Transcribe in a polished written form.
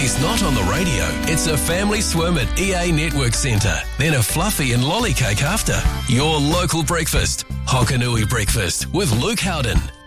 it's not on the radio, it's a family swim at EA Network Centre, then a fluffy and lolly cake after. Your local breakfast. Hokanui Breakfast with Luke Howden.